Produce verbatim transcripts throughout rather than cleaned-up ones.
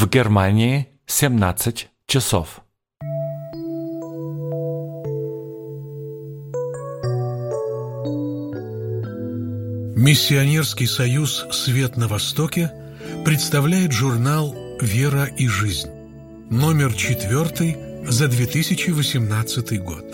В Германии семнадцать часов. Миссионерский союз «Свет на Востоке» представляет журнал «Вера и жизнь», номер четвертый за две тысячи восемнадцатый год.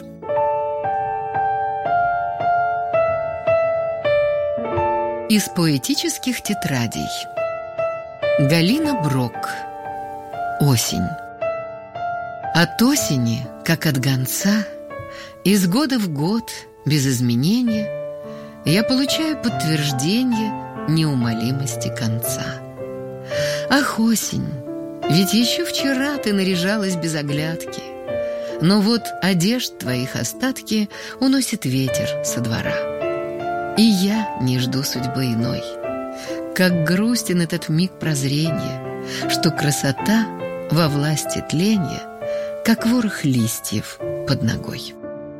Из поэтических тетрадей. Галина Брок. Осень. От осени, как от гонца, из года в год, без изменения, я получаю подтверждение неумолимости конца. Ах, осень, ведь еще вчера ты наряжалась без оглядки, но вот одежд твоих остатки уносит ветер со двора. И я не жду судьбы иной. Как грустен этот миг прозрения, что красота во власти тления, как ворох листьев под ногой.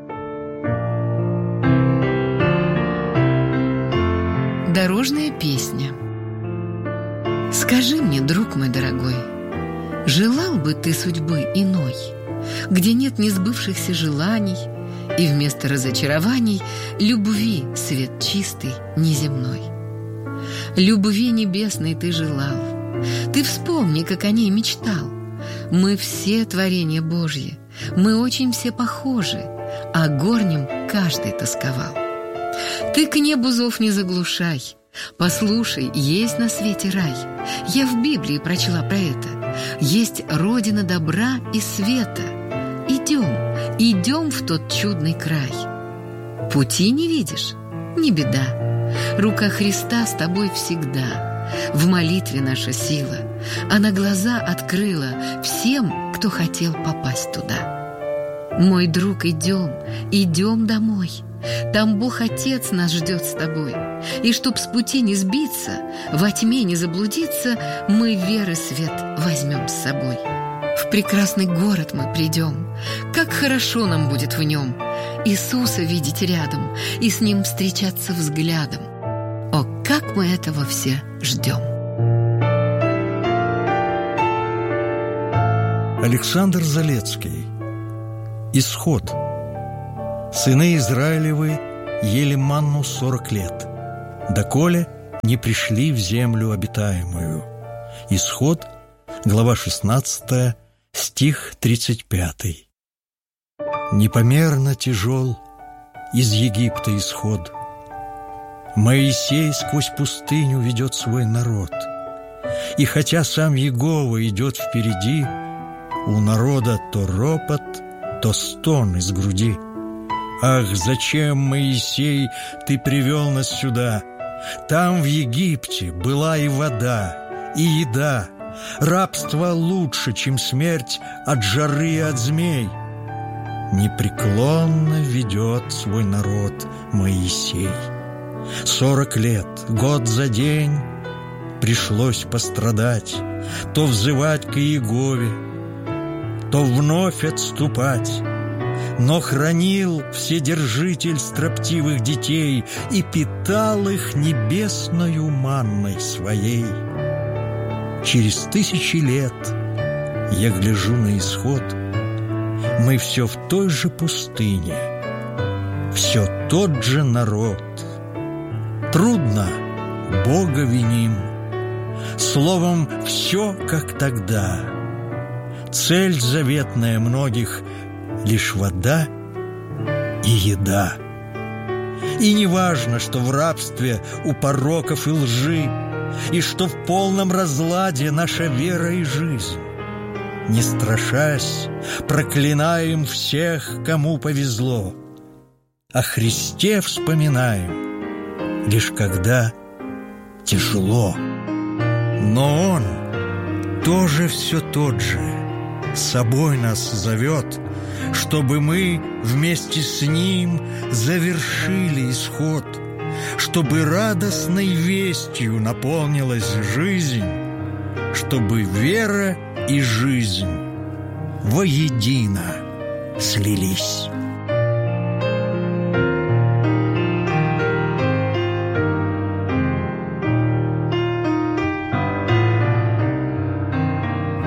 Дорожная песня. Скажи мне, друг мой дорогой, желал бы ты судьбы иной, где нет несбывшихся желаний, и вместо разочарований любви свет чистый, неземной? Любви небесной ты желал, ты вспомни, как о ней мечтал. Мы все творения Божьи, мы очень все похожи, а горнем каждый тосковал. Ты к небу зов не заглушай, послушай, есть на свете рай. Я в Библии прочла про это. Есть родина добра и света. Идем, идем в тот чудный край. Пути не видишь? Не беда. Рука Христа с тобой всегда. В молитве наша сила. Она глаза открыла всем, кто хотел попасть туда. Мой друг, идем, идем домой. Там Бог Отец нас ждет с тобой. И чтоб с пути не сбиться, во тьме не заблудиться, мы веры свет возьмем с собой. В прекрасный город мы придем. Как хорошо нам будет в нем Иисуса видеть рядом и с Ним встречаться взглядом. О, как мы этого все ждем! Александр Залецкий. Исход. Сыны Израилевы ели манну сорок лет, доколе не пришли в землю обитаемую. Исход, глава шестнадцатая, стих тридцать пятый. Непомерно тяжел из Египта исход. Моисей сквозь пустыню ведет свой народ. И хотя сам Егова идет впереди, у народа то ропот, то стон из груди. Ах, зачем, Моисей, ты привел нас сюда? Там в Египте была и вода, и еда. Рабство лучше, чем смерть от жары и от змей. Непреклонно ведет свой народ Моисей. Сорок лет, год за день, пришлось пострадать, то взывать к Иегове, то вновь отступать. Но хранил Вседержитель строптивых детей и питал их небесною манной своей. Через тысячи лет я гляжу на исход. Мы все в той же пустыне, все тот же народ. Трудно, Бога виним, словом, все как тогда. Цель заветная многих — лишь вода и еда. И не важно, что в рабстве у пороков и лжи, и что в полном разладе наша вера и жизнь. Не страшась, проклинаем всех, кому повезло. О Христе вспоминаем, лишь когда тяжело. Но Он тоже все тот же, с собой нас зовет, чтобы мы вместе с Ним завершили исход, чтобы радостной вестью наполнилась жизнь, чтобы вера и жизнь воедино слились.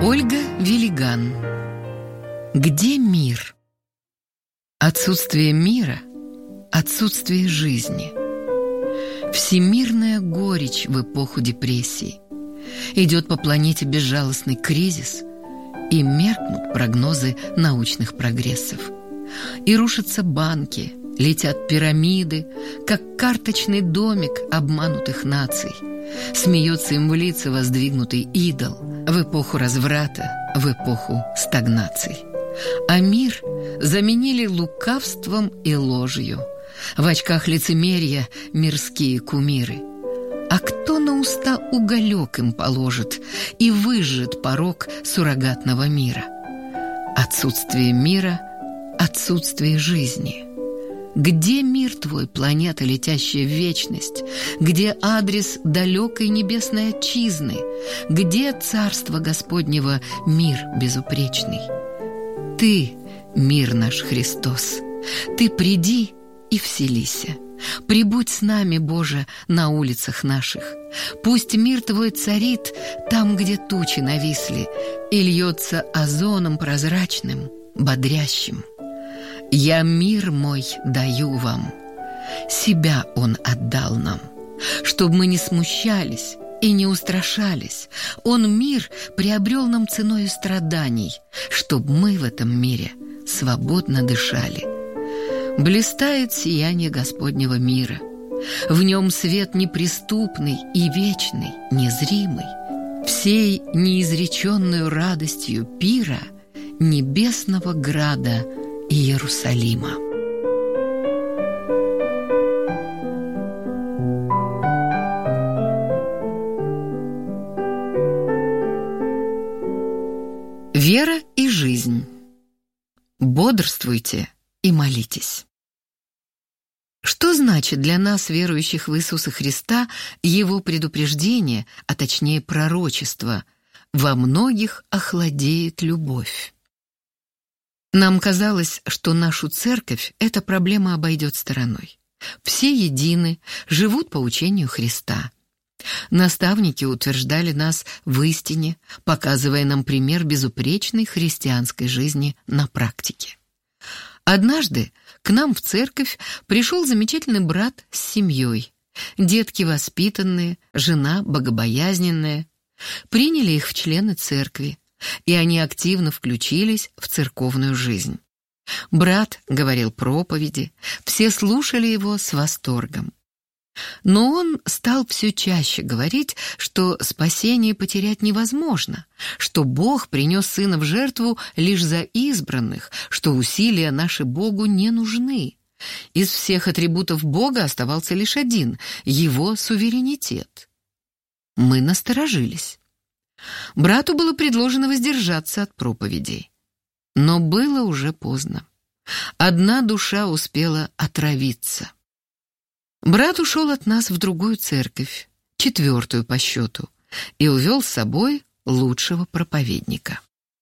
Ольга Велиган. Где мир? Отсутствие мира – отсутствие жизни. Всемирная горечь в эпоху депрессии. Идет по планете безжалостный кризис, и меркнут прогнозы научных прогрессов. И рушатся банки, летят пирамиды, как карточный домик обманутых наций. Смеется им в лица воздвигнутый идол в эпоху разврата, в эпоху стагнаций. А мир заменили лукавством и ложью. В очках лицемерия мирские кумиры. А кто на уста уголек им положит и выжжет порог суррогатного мира? Отсутствие мира, отсутствие жизни. Где мир твой, планета, летящая в вечность? Где адрес далекой небесной отчизны? Где царство Господнего, мир безупречный? Ты, мир наш Христос, Ты приди и вселися. Прибудь с нами, Боже, на улицах наших. Пусть мир Твой царит там, где тучи нависли, и льется озоном прозрачным, бодрящим. «Я мир мой даю вам». Себя Он отдал нам, чтобы мы не смущались и не устрашались. Он мир приобрел нам ценою страданий, чтобы мы в этом мире свободно дышали. Блистает сияние Господнего мира. В нем свет неприступный и вечный, незримый. Всей неизреченную радостью пира небесного града Иерусалима. Вера и жизнь. Бодрствуйте и молитесь. Что значит для нас, верующих в Иисуса Христа, Его предупреждение, а точнее пророчество: «Во многих охладеет любовь»? Нам казалось, что нашу церковь эта проблема обойдет стороной. Все едины, живут по учению Христа. Наставники утверждали нас в истине, показывая нам пример безупречной христианской жизни на практике. Однажды к нам в церковь пришел замечательный брат с семьей. Детки воспитанные, жена богобоязненная. Приняли их в члены церкви, и они активно включились в церковную жизнь. Брат говорил проповеди, все слушали его с восторгом. Но он стал все чаще говорить, что спасение потерять невозможно, что Бог принес Сына в жертву лишь за избранных, что усилия наши Богу не нужны. Из всех атрибутов Бога оставался лишь один — Его суверенитет. Мы насторожились. Брату было предложено воздержаться от проповедей. Но было уже поздно. Одна душа успела отравиться. Брат ушел от нас в другую церковь, четвертую по счету, и увел с собой лучшего проповедника.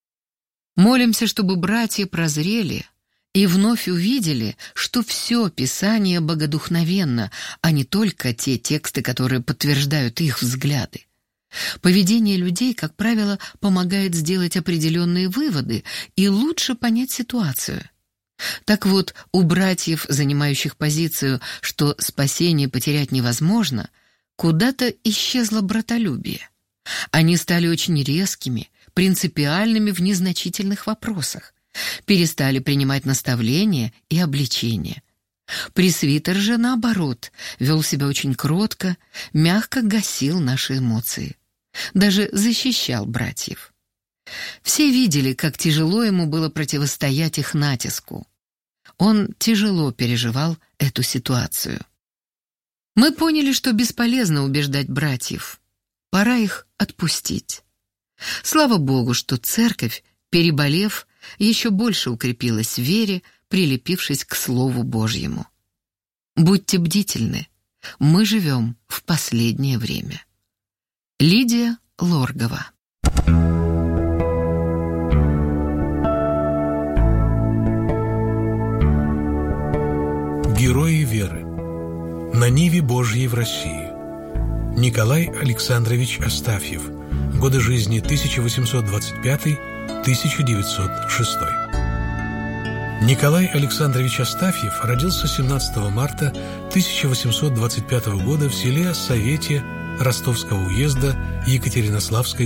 Молимся, чтобы братья прозрели и вновь увидели, что все Писание богодухновенно, а не только те тексты, которые подтверждают их взгляды. Поведение людей, как правило, помогает сделать определенные выводы и лучше понять ситуацию. Так вот, у братьев, занимающих позицию, что спасение потерять невозможно, куда-то исчезло братолюбие. Они стали очень резкими, принципиальными в незначительных вопросах, перестали принимать наставления и обличения. Пресвитер же, наоборот, вел себя очень кротко, мягко гасил наши эмоции. Даже защищал братьев. Все видели, как тяжело ему было противостоять их натиску. Он тяжело переживал эту ситуацию. Мы поняли, что бесполезно убеждать братьев. Пора их отпустить. Слава Богу, что церковь, переболев, еще больше укрепилась в вере, прилепившись к Слову Божьему. Будьте бдительны, мы живем в последнее время. Лидия Лоргова. Герои веры. На ниве Божьей в России. Николай Александрович Астафьев, Годы жизни тысяча восемьсот двадцать пятый — тысяча девятьсот шестой. Николай Александрович Астафьев родился семнадцатого марта тысяча восемьсот двадцать пятого года в селе Совете Ростовского уезда Екатеринославской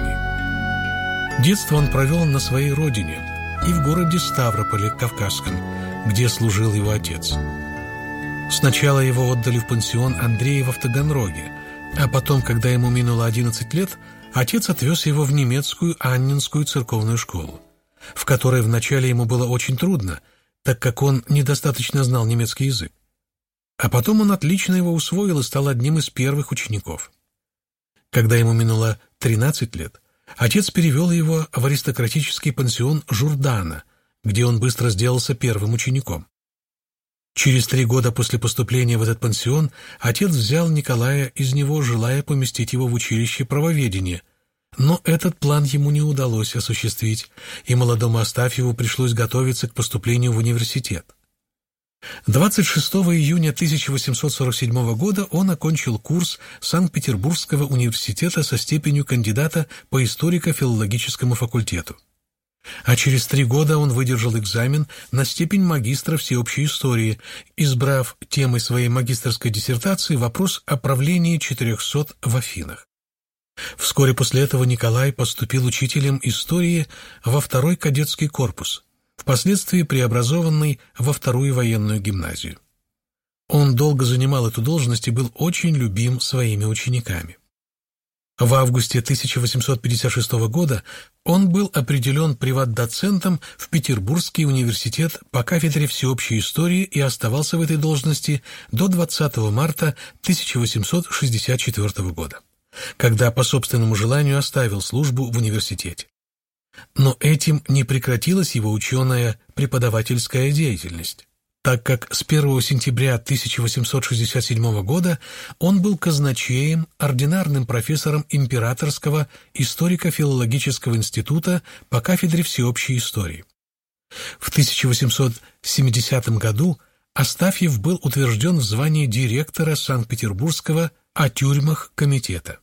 губернии. Детство он провел на своей родине и в городе Ставрополе Кавказском, где служил его отец. Сначала его отдали в пансион Андреева в Таганроге, а потом, когда ему минуло одиннадцать лет, отец отвез его в немецкую Аннинскую церковную школу, в которой вначале ему было очень трудно, так как он недостаточно знал немецкий язык. А потом он отлично его усвоил и стал одним из первых учеников. Когда ему минуло тринадцать лет, отец перевел его в аристократический пансион Журдана, где он быстро сделался первым учеником. Через три года после поступления в этот пансион отец взял Николая из него, желая поместить его в училище правоведения, но этот план ему не удалось осуществить, и молодому Астафьеву пришлось готовиться к поступлению в университет. двадцать шестого июня тысяча восемьсот сорок седьмого года он окончил курс Санкт-Петербургского университета со степенью кандидата по историко-филологическому факультету. А через три года он выдержал экзамен на степень магистра всеобщей истории, избрав темой своей магистерской диссертации вопрос о правлении четырехсот в Афинах. Вскоре после этого Николай поступил учителем истории во второй кадетский корпус, впоследствии преобразованный во вторую военную гимназию. Он долго занимал эту должность и был очень любим своими учениками. В августе тысяча восемьсот пятьдесят шестого года он был определен приват-доцентом в Петербургский университет по кафедре всеобщей истории и оставался в этой должности до двадцатого марта тысяча восемьсот шестьдесят четвёртого года, когда по собственному желанию оставил службу в университете. Но этим не прекратилась его ученая преподавательская деятельность, так как с первого сентября тысяча восемьсот шестьдесят седьмого года он был казначеем, ординарным профессором Императорского историко-филологического института по кафедре всеобщей истории. В тысяча восемьсот семидесятом году Астафьев был утвержден в звании директора Санкт-Петербургского о тюрьмах комитета.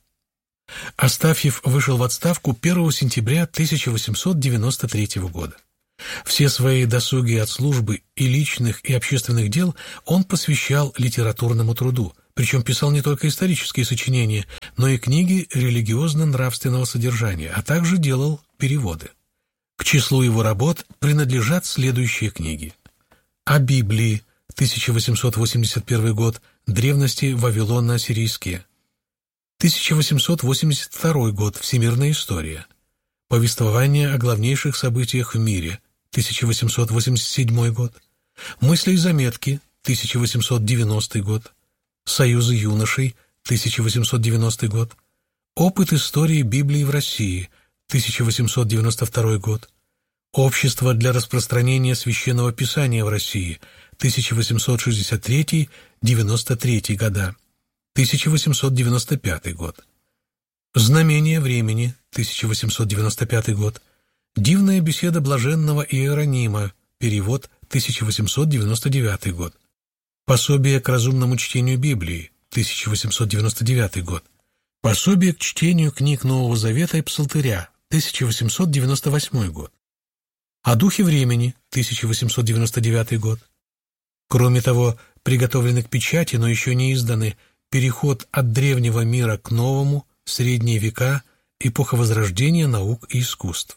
Астафьев вышел в отставку первого сентября тысяча восемьсот девяносто третьего года. Все свои досуги от службы и личных, и общественных дел он посвящал литературному труду, причем писал не только исторические сочинения, но и книги религиозно-нравственного содержания, а также делал переводы. К числу его работ принадлежат следующие книги: о Библии, тысяча восемьсот восемьдесят первый год, древности Вавилона-Ассирийские, тысяча восемьсот восемьдесят второй год, всемирная история, повествование о главнейших событиях в мире, тысяча восемьсот восемьдесят седьмой год, мысли и заметки, тысяча восемьсот девяностый год, союзы юношей, тысяча восемьсот девяностый год, опыт истории Библии в России, тысяча восемьсот девяносто второй год, общество для распространения священного писания в России, тысяча восемьсот шестьдесят третий — девяносто третий года, тысяча восемьсот девяносто пятый год, знамение времени, тысяча восемьсот девяносто пятый год, дивная беседа блаженного Иеронима, перевод, тысяча восемьсот девяносто девятый год, пособие к разумному чтению Библии, тысяча восемьсот девяносто девятый год, пособие к чтению книг Нового Завета и Псалтыря, тысяча восемьсот девяносто восьмой год, о духе времени, тысяча восемьсот девяносто девятый год. Кроме того, приготовлены к печати, но еще не изданы «Переход от древнего мира к новому», «Средние века», «Эпоха Возрождения наук и искусств».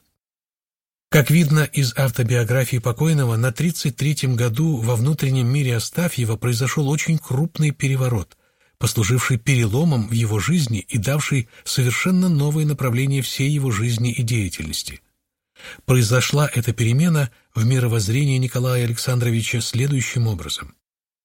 Как видно из автобиографии покойного, на тридцать третьем году во внутреннем мире Астафьева произошел очень крупный переворот, послуживший переломом в его жизни и давший совершенно новое направление всей его жизни и деятельности. Произошла эта перемена в мировоззрении Николая Александровича следующим образом.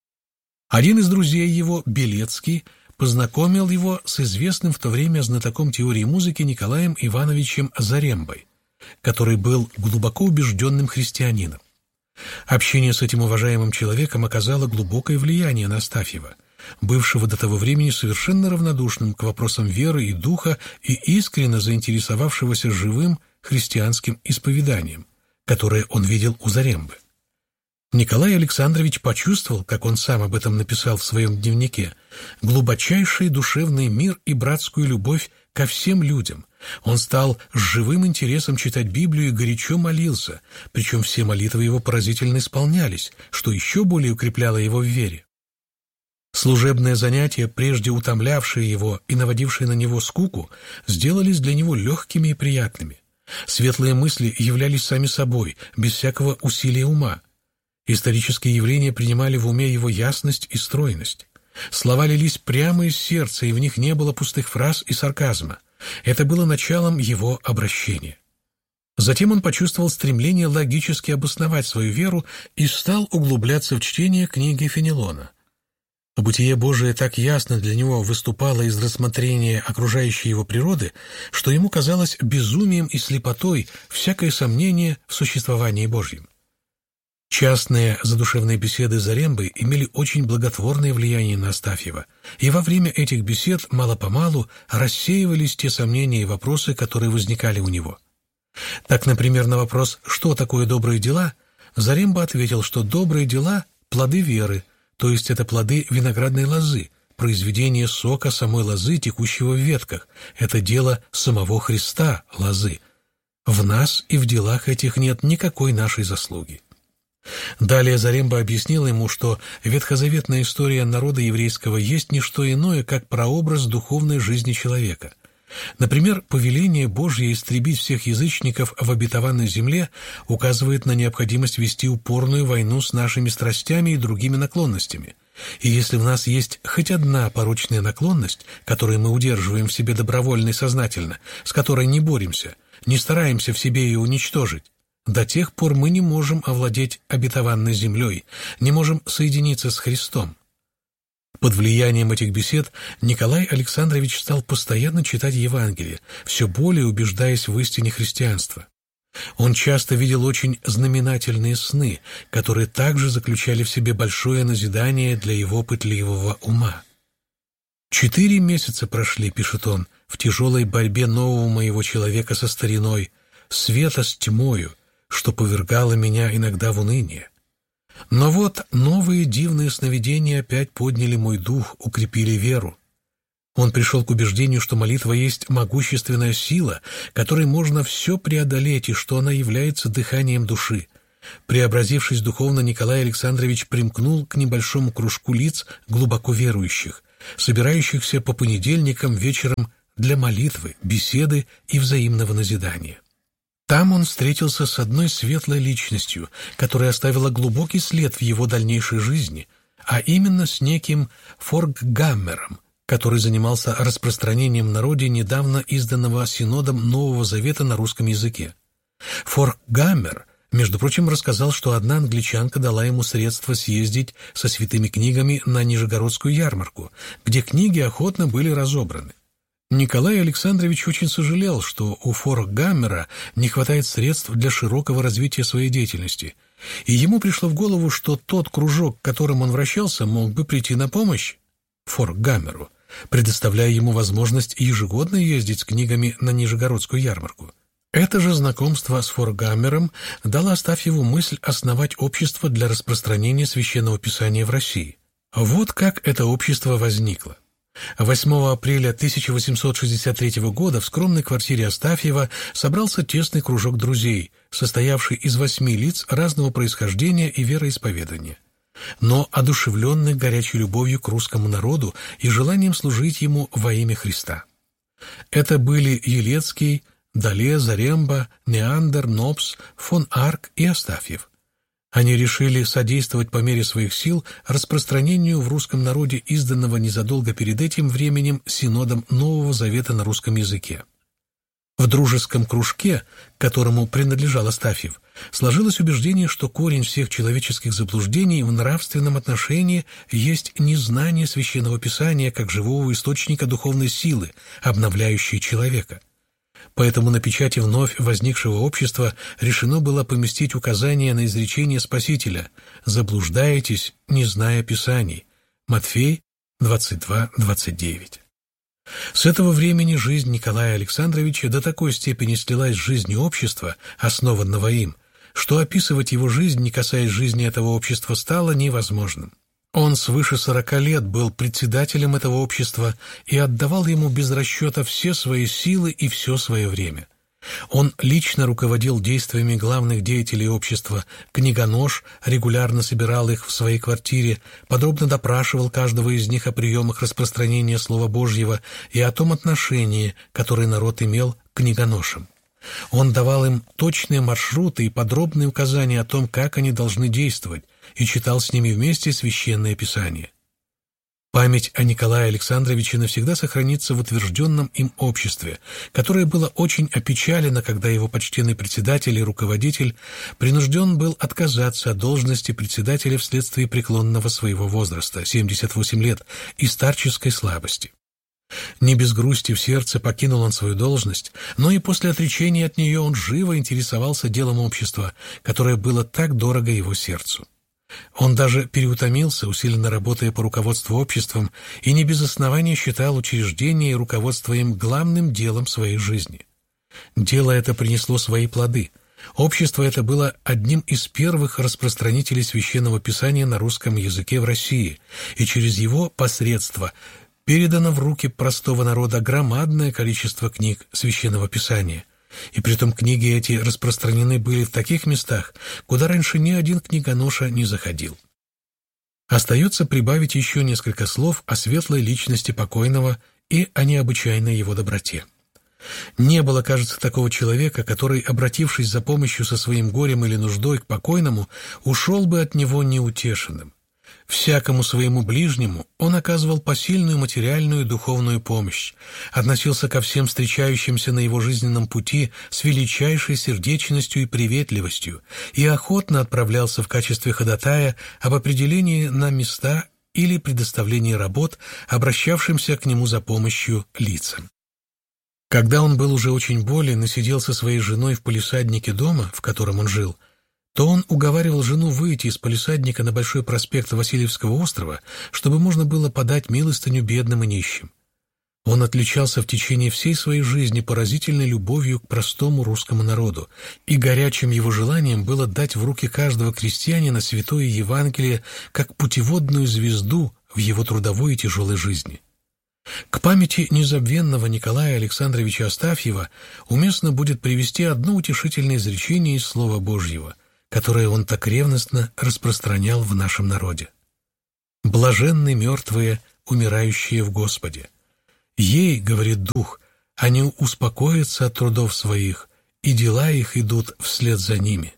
Один из друзей его, Белецкий, познакомил его с известным в то время знатоком теории музыки Николаем Ивановичем Зарембой, который был глубоко убежденным христианином. Общение с этим уважаемым человеком оказало глубокое влияние на Астафьева, бывшего до того времени совершенно равнодушным к вопросам веры и духа и искренне заинтересовавшегося живым христианским исповеданием, которое он видел у Зарембы. Николай Александрович почувствовал, как он сам об этом написал в своем дневнике, глубочайший душевный мир и братскую любовь ко всем людям. Он стал с живым интересом читать Библию и горячо молился, причем все молитвы его поразительно исполнялись, что еще более укрепляло его в вере. Служебные занятия, прежде утомлявшие его и наводившие на него скуку, сделались для него легкими и приятными. Светлые мысли являлись сами собой, без всякого усилия ума. Исторические явления принимали в уме его ясность и стройность. Слова лились прямо из сердца, и в них не было пустых фраз и сарказма. Это было началом его обращения. Затем он почувствовал стремление логически обосновать свою веру и стал углубляться в чтение книги Фенелона. Бытие Божие так ясно для него выступало из рассмотрения окружающей его природы, что ему казалось безумием и слепотой всякое сомнение в существовании Божьем. Частные задушевные беседы с Зарембой имели очень благотворное влияние на Астафьева, и во время этих бесед мало-помалу рассеивались те сомнения и вопросы, которые возникали у него. Так, например, на вопрос «что такое добрые дела?» Заремба ответил, что добрые дела – плоды веры, то есть это плоды виноградной лозы, произведение сока самой лозы, текущего в ветках. Это дело самого Христа, лозы. В нас и в делах этих нет никакой нашей заслуги. Далее Заремба объяснил ему, что ветхозаветная история народа еврейского есть не что иное, как прообраз духовной жизни человека. Например, повеление Божье истребить всех язычников в обетованной земле указывает на необходимость вести упорную войну с нашими страстями и другими наклонностями. И если в нас есть хоть одна порочная наклонность, которую мы удерживаем в себе добровольно и сознательно, с которой не боремся, не стараемся в себе ее уничтожить, до тех пор мы не можем овладеть обетованной землей, не можем соединиться с Христом. Под влиянием этих бесед Николай Александрович стал постоянно читать Евангелие, все более убеждаясь в истине христианства. Он часто видел очень знаменательные сны, которые также заключали в себе большое назидание для его пытливого ума. «Четыре месяца прошли, — пишет он, — в тяжелой борьбе нового моего человека со стариной, света с тьмою, что повергало меня иногда в уныние. Но вот новые дивные сновидения опять подняли мой дух, укрепили веру. Он пришел к убеждению, что молитва есть могущественная сила, которой можно все преодолеть, и что она является дыханием души. Преобразившись духовно, Николай Александрович примкнул к небольшому кружку лиц глубоко верующих, собирающихся по понедельникам вечером для молитвы, беседы и взаимного назидания. Там он встретился с одной светлой личностью, которая оставила глубокий след в его дальнейшей жизни, а именно с неким Форкгаммером, который занимался распространением в народе недавно изданного Синодом Нового Завета на русском языке. Форкгаммер, между прочим, рассказал, что одна англичанка дала ему средства съездить со святыми книгами на Нижегородскую ярмарку, где книги охотно были разобраны. Николай Александрович очень сожалел, что у Форкгаммера не хватает средств для широкого развития своей деятельности, и ему пришло в голову, что тот кружок, которым он вращался, мог бы прийти на помощь Форкгаммеру, предоставляя ему возможность ежегодно ездить с книгами на Нижегородскую ярмарку. Это же знакомство с Форкгаммером дало Астафьеву мысль основать общество для распространения Священного Писания в России. Вот как это общество возникло. восьмого апреля тысяча восемьсот шестьдесят третьего года в скромной квартире Астафьева собрался тесный кружок друзей, состоявший из восьми лиц разного происхождения и вероисповедания, но одушевленных горячей любовью к русскому народу и желанием служить ему во имя Христа. Это были Елецкий, Дале, Заремба, Неандер, Нопс, фон Арк и Астафьев. Они решили содействовать по мере своих сил распространению в русском народе изданного незадолго перед этим временем Синодом Нового Завета на русском языке. В дружеском кружке, к которому принадлежал Астафьев, сложилось убеждение, что корень всех человеческих заблуждений в нравственном отношении есть незнание Священного Писания как живого источника духовной силы, обновляющей человека. Поэтому на печати вновь возникшего общества решено было поместить указание на изречение Спасителя «Заблуждаетесь, не зная Писаний» Матфей двадцать два двадцать девять. С этого времени жизнь Николая Александровича до такой степени слилась с жизнью общества, основанного им, что описывать его жизнь, не касаясь жизни этого общества, стало невозможным. Он свыше сорока лет был председателем этого общества и отдавал ему без расчета все свои силы и все свое время. Он лично руководил действиями главных деятелей общества. Книгонож регулярно собирал их в своей квартире, подробно допрашивал каждого из них о приемах распространения Слова Божьего и о том отношении, которое народ имел к книгоношам. Он давал им точные маршруты и подробные указания о том, как они должны действовать, и читал с ними вместе Священное Писание. Память о Николае Александровиче навсегда сохранится в утвержденном им обществе, которое было очень опечалено, когда его почтенный председатель и руководитель принужден был отказаться от должности председателя вследствие преклонного своего возраста, семьдесят восемь лет, и старческой слабости. Не без грусти в сердце покинул он свою должность, но и после отречения от нее он живо интересовался делом общества, которое было так дорого его сердцу. Он даже переутомился, усиленно работая по руководству обществом, и не без основания считал учреждение и руководство им главным делом своей жизни. Дело это принесло свои плоды. Общество это было одним из первых распространителей Священного Писания на русском языке в России, и через его посредство передано в руки простого народа громадное количество книг Священного Писания. И притом книги эти распространены были в таких местах, куда раньше ни один книгоноша не заходил. Остается прибавить еще несколько слов о светлой личности покойного и о необычайной его доброте. Не было, кажется, такого человека, который, обратившись за помощью со своим горем или нуждой к покойному, ушел бы от него неутешенным. Всякому своему ближнему он оказывал посильную материальную и духовную помощь, относился ко всем встречающимся на его жизненном пути с величайшей сердечностью и приветливостью и охотно отправлялся в качестве ходатая об определении на места или предоставлении работ, обращавшимся к нему за помощью лицам. Когда он был уже очень болен и сидел со своей женой в палисаднике дома, в котором он жил, то он уговаривал жену выйти из палисадника на Большой проспект Васильевского острова, чтобы можно было подать милостыню бедным и нищим. Он отличался в течение всей своей жизни поразительной любовью к простому русскому народу, и горячим его желанием было дать в руки каждого крестьянина Святое Евангелие как путеводную звезду в его трудовой и тяжелой жизни. К памяти незабвенного Николая Александровича Астафьева уместно будет привести одно утешительное изречение из Слова Божьего, которое он так ревностно распространял в нашем народе. «Блаженны мертвые, умирающие в Господе. Ей, — говорит Дух, — они успокоятся от трудов своих, и дела их идут вслед за ними».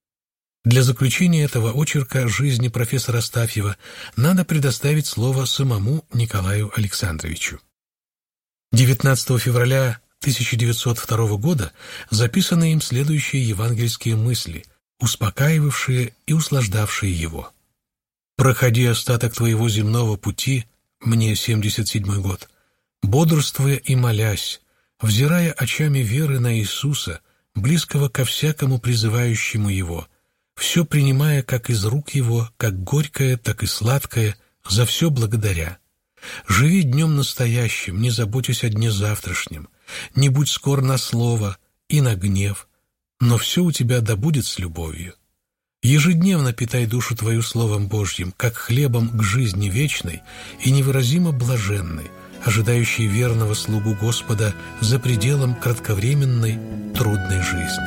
Для заключения этого очерка жизни профессора Астафьева надо предоставить слово самому Николаю Александровичу. девятнадцатого февраля тысяча девятьсот второго года записаны им следующие евангельские мысли, успокаивавшие и услаждавшие его. «Проходи остаток твоего земного пути, мне семьдесят седьмой год, бодрствуя и молясь, взирая очами веры на Иисуса, близкого ко всякому призывающему Его, все принимая как из рук Его, как горькое, так и сладкое, за все благодаря. Живи днем настоящим, не заботясь о дне завтрашнем, не будь скор на слово и на гнев, но все у тебя да будет с любовью. Ежедневно питай душу твою Словом Божьим, как хлебом к жизни вечной и невыразимо блаженной, ожидающей верного слугу Господа за пределом кратковременной трудной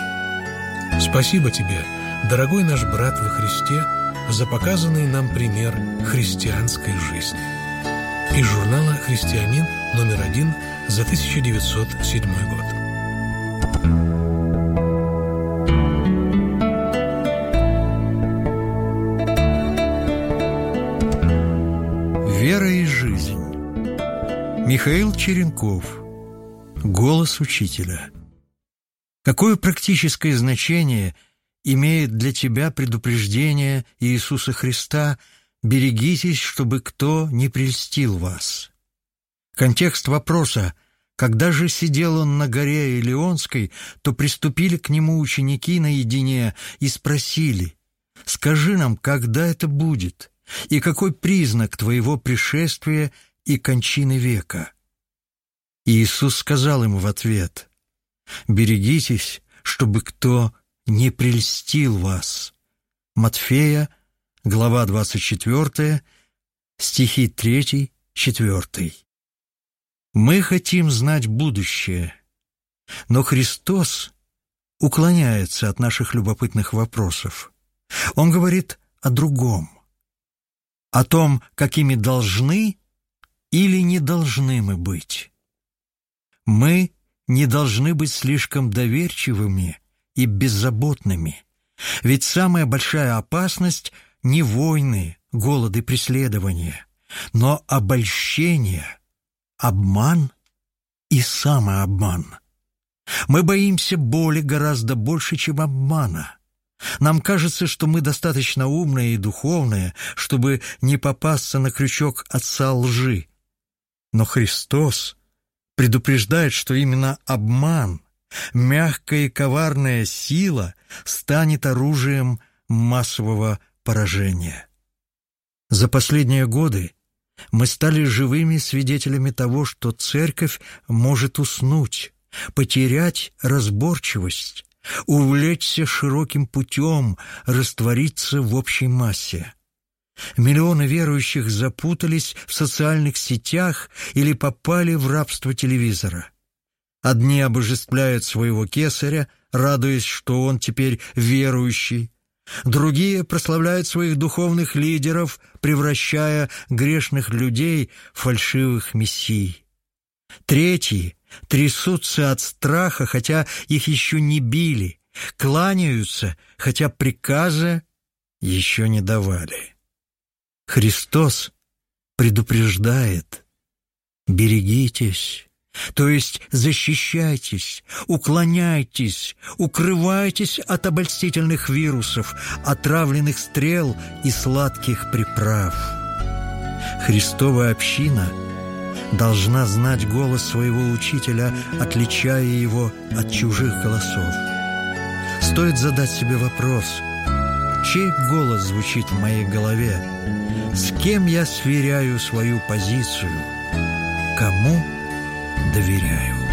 жизни. Спасибо тебе, дорогой наш брат во Христе, за показанный нам пример христианской жизни. Из журнала «Христианин» номер один за тысяча девятьсот седьмой год. Вера и жизнь. Михаил Черенков. Голос учителя. Какое практическое значение имеет для тебя предупреждение Иисуса Христа: «Берегитесь, чтобы кто не прельстил вас». Контекст вопроса: когда же сидел он на горе Илионской, то приступили к нему ученики наедине и спросили: «Скажи нам, когда это будет, и какой признак твоего пришествия и кончины века?» И Иисус сказал им в ответ: «Берегитесь, чтобы кто не прельстил вас». Матфея, глава двадцать четвёртая, стихи третий, четвертый. Мы хотим знать будущее, но Христос уклоняется от наших любопытных вопросов. Он говорит о другом, о том, какими должны или не должны мы быть. Мы не должны быть слишком доверчивыми и беззаботными, ведь самая большая опасность не войны, голод и преследование, но обольщение, обман и самообман. Мы боимся боли гораздо больше, чем обмана. Нам кажется, что мы достаточно умные и духовные, чтобы не попасться на крючок отца лжи. Но Христос предупреждает, что именно обман, мягкая и коварная сила станет оружием массового поражения. За последние годы мы стали живыми свидетелями того, что церковь может уснуть, потерять разборчивость, увлечься широким путем, раствориться в общей массе. Миллионы верующих запутались в социальных сетях или попали в рабство телевизора. Одни обожествляют своего кесаря, радуясь, что он теперь верующий. Другие прославляют своих духовных лидеров, превращая грешных людей в фальшивых мессий. Третьи трясутся от страха, хотя их еще не били, кланяются, хотя приказа еще не давали. Христос предупреждает: берегитесь, то есть защищайтесь, уклоняйтесь, укрывайтесь от обольстительных вирусов, отравленных стрел и сладких приправ. Христова община должна знать голос своего учителя, отличая его от чужих голосов. Стоит задать себе вопрос: чей голос звучит в моей голове? С кем я сверяю свою позицию? Кому доверяю?